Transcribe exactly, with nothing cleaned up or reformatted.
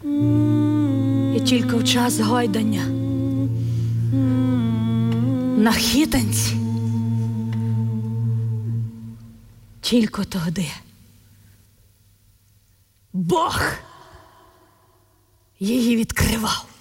І тільки в час гойдання на хітанці, тільки тоді Бог її відкривав.